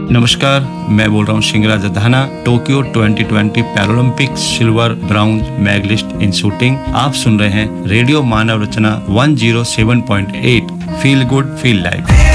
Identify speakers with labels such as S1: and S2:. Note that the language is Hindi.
S1: नमस्कार, मैं बोल रहा हूँ शिंगराज Adhana. Tokyo 2020 Paralympic silver brown medallist इन शूटिंग। आप सुन रहे हैं रेडियो मानव रचना 107.8 फील गुड फील लाइव।